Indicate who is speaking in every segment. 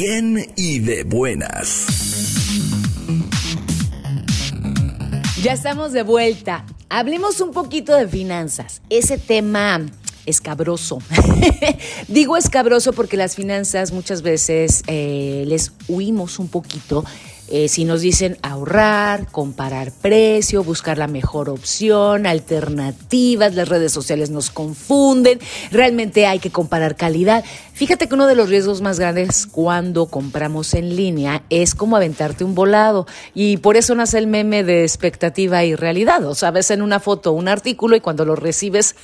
Speaker 1: Bien y de buenas.
Speaker 2: Ya estamos de vuelta. Hablemos un poquito de finanzas. Ese tema escabroso. Digo escabroso porque las finanzas muchas veces les huimos un poquito. Si nos dicen ahorrar, comparar precio, buscar la mejor opción, alternativas, las redes sociales nos confunden, realmente hay que comparar calidad. Fíjate que uno de los riesgos más grandes cuando compramos en línea es como aventarte un volado, y por eso nace el meme de expectativa y realidad. O sea, ves en una foto un artículo y cuando lo recibes,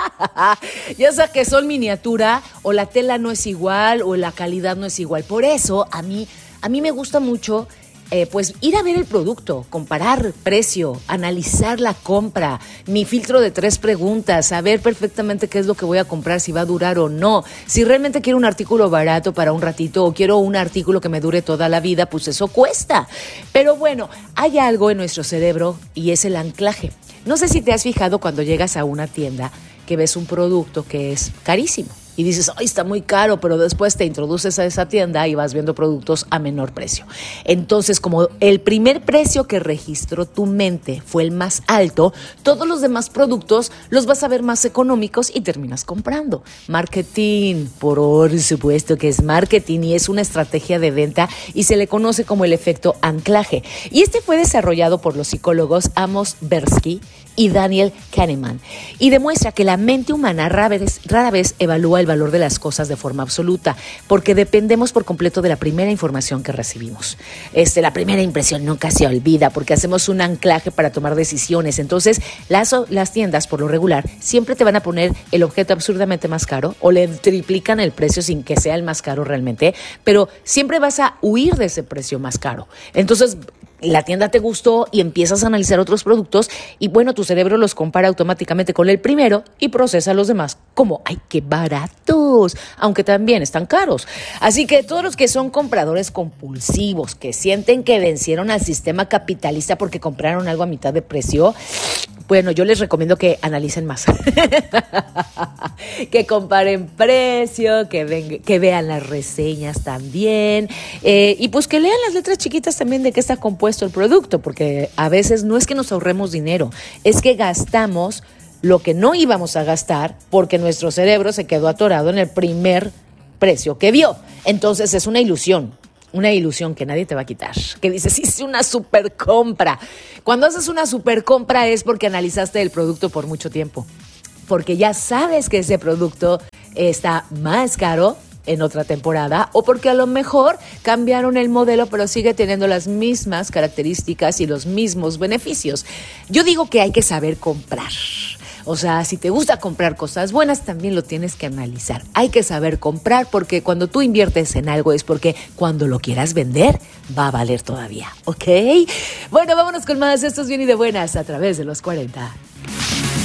Speaker 2: ya sea que son miniatura o la tela no es igual o la calidad no es igual. Por eso a mí me gusta mucho pues ir a ver el producto, comparar precio, analizar la compra, mi filtro de 3 preguntas, saber perfectamente qué es lo que voy a comprar, si va a durar o no. Si realmente quiero un artículo barato para un ratito o quiero un artículo que me dure toda la vida, pues eso cuesta. Pero bueno, hay algo en nuestro cerebro y es el anclaje. No sé si te has fijado cuando llegas a una tienda que ves un producto que es carísimo. Y dices, ay, está muy caro, pero después te introduces a esa tienda y vas viendo productos a menor precio. Entonces, como el primer precio que registró tu mente fue el más alto, todos los demás productos los vas a ver más económicos y terminas comprando. Marketing, por supuesto que es marketing y es una estrategia de venta y se le conoce como el efecto anclaje. Y este fue desarrollado por los psicólogos Amos Tversky y Daniel Kahneman, y demuestra que la mente humana rara vez evalúa el valor de las cosas de forma absoluta, porque dependemos por completo de la primera información que recibimos. La primera impresión nunca se olvida, porque hacemos un anclaje para tomar decisiones. Entonces, las tiendas, por lo regular, siempre te van a poner el objeto absurdamente más caro, o le triplican el precio sin que sea el más caro realmente, pero siempre vas a huir de ese precio más caro. Entonces, la tienda te gustó y empiezas a analizar otros productos y bueno, tu cerebro los compara automáticamente con el primero y procesa los demás como, ¡ay, qué baratos! Aunque también están caros. Así que todos los que son compradores compulsivos, que sienten que vencieron al sistema capitalista porque compraron algo a mitad de precio, bueno, yo les recomiendo que analicen más, que comparen precio, que vean las reseñas también, y pues que lean las letras chiquitas también de qué está compuesto el producto, porque a veces no es que nos ahorremos dinero, es que gastamos lo que no íbamos a gastar porque nuestro cerebro se quedó atorado en el primer precio que vio. Entonces es una ilusión que nadie te va a quitar, que dices, hice una super compra. Cuando haces una super compra es porque analizaste el producto por mucho tiempo, porque ya sabes que ese producto está más caro en otra temporada, o porque a lo mejor cambiaron el modelo pero sigue teniendo las mismas características y los mismos beneficios. Yo digo que hay que saber comprar. O sea, si te gusta comprar cosas buenas, también lo tienes que analizar. Hay que saber comprar, porque cuando tú inviertes en algo es porque cuando lo quieras vender va a valer todavía, ¿ok? Bueno, vámonos con más. Esto es Bien y de Buenas a través de los 40.